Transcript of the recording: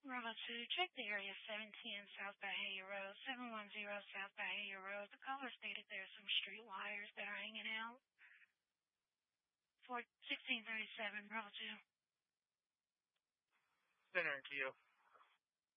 Bravo 2, check the area 710 South Bahia Road, 710 South Bahia Road. The caller stated there's some street wires that are hanging out. 1637, Bravo 2. Center and Keo.